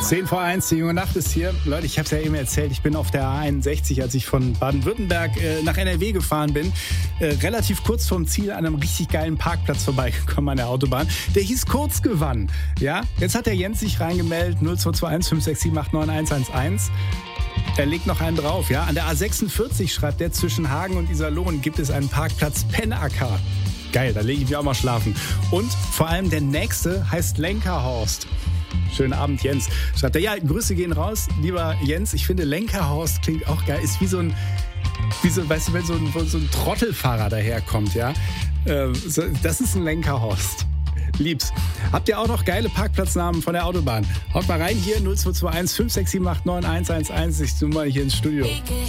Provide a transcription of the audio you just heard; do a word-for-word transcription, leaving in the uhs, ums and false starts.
zehn vor eins, die junge Nacht ist hier. Leute, ich habe es ja eben erzählt, ich bin auf der A einundsechzig, als ich von Baden-Württemberg äh, nach N R W gefahren bin. Äh, relativ kurz vorm Ziel an einem richtig geilen Parkplatz vorbeigekommen an der Autobahn. Der hieß Kurzgewann. Ja? Jetzt hat der Jens sich reingemeldet, null zwei zwei eins fünf sechs sieben acht neun eins eins eins. Er legt noch einen drauf. Ja? An der A sechsundvierzig, schreibt der, zwischen Hagen und Iserlohn gibt es einen Parkplatz Pennacker. Geil, da lege ich mich auch mal schlafen. Und vor allem der nächste heißt Lenkerhorst. Schönen Abend, Jens. Schreibt er, ja, Grüße gehen raus, lieber Jens. Ich finde, Lenkerhorst klingt auch geil. Ist wie so ein, wie so, weißt du, wenn so ein, so ein Trottelfahrer daherkommt, ja. Äh, so, das ist ein Lenkerhorst. Lieb's. Habt ihr auch noch geile Parkplatznamen von der Autobahn? Haut mal rein hier, null zwei zwei eins fünf sechs sieben acht neun eins eins eins. Ich zoome mal hier ins Studio.